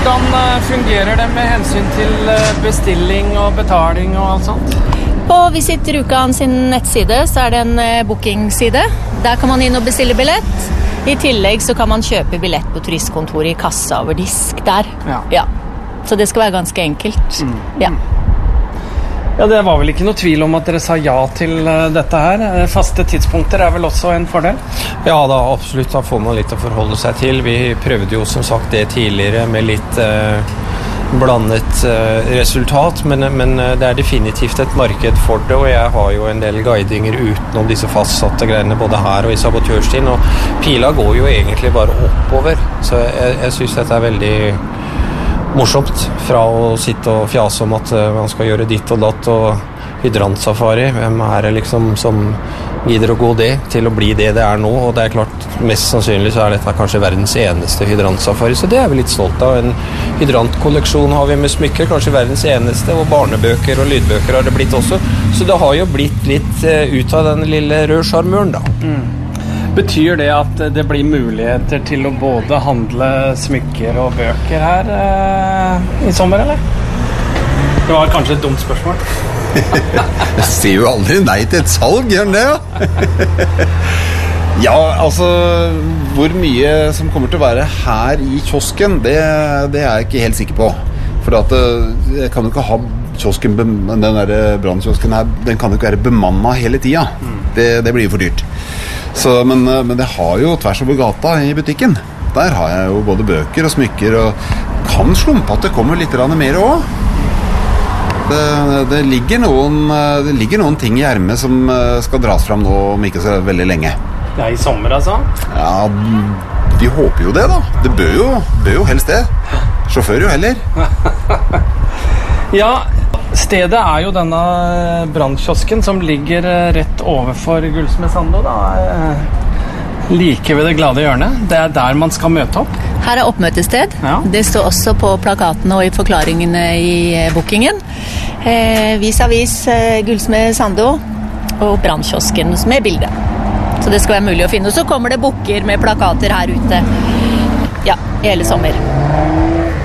Hvordan fungerer det med hensyn til bestilling og betaling og alt sånt? På Visit Rjukan sin nettside så det en bookingside. Der kan man inn og bestille billett. I tillegg så kan man kjøpe billett på turistkontoret i kassa over disk der. Ja. Så det skal være ganske enkelt. Ja. Ja, det var vel ikke noe tvil om at dere sa ja til dette her. Faste tidspunkter vel også en fordel? Ja da, absolutt. Da får man litt å forholde seg til. Vi prøvde jo som sagt det tidligere med litt blandet resultat, men det definitivt et marked for det, og jeg har jo en del guidinger utenom disse fastsatte greiene, både her og i sabotørstien, og pila går jo egentlig bare oppover, så jeg synes dette veldig morsomt fra å sitte og fjase om at man skal gjøre ditt og datt og hydrantsafari. Hvem det liksom som gidder å gå det til å bli det nå? Og det klart, mest sannsynlig så dette kanskje verdens eneste hydrantsafari, så det vi litt stolt av. En hydrantkolleksjon har vi med smykker, kanskje verdens eneste, og barnebøker og lydbøker har det blitt også. Så det har jo blitt litt ut av den lille rødsjarmøren da. Betyr det at det blir muligheter til å både handle smykker og bøker her i sommer, eller? Det var kanskje et dumt spørsmål. Jeg sier jo aldri nei til et salg, gjør det, ja? Ja, altså, hvor mye som kommer til å være her i kiosken, det jeg ikke helt sikker på. For at jeg kan jo ikke ha kiosken, den der brannkiosken her, den kan jo ikke være bemannet hele tiden. Det blir jo for dyrt. Så, men det har jo tvers over gata i butikken. Der har jeg jo både bøker og smykker, og kan slumpe at det kommer litt mer også. Det ligger noen ting i ermet som skal dras fram nå om ikke så veldig lenge. Ja, i sommer altså? Ja, vi håper jo det da. Det bør jo helst det. Sjåfør jo heller. Ja, stedet jo denne brannkiosken som ligger rett overfor Gullsmed Sando da. Like ved det glade hjørnet. Det der man skal møte opp. Her oppmøtested. Ja. Det står også på plakatene og i forklaringene i bookingen. Vis-à-vis Gullsmed Sando og brannkiosken med bilde. Så det skal være mulig å finne. Og så kommer det booker med plakater her ute. Ja, hele sommer.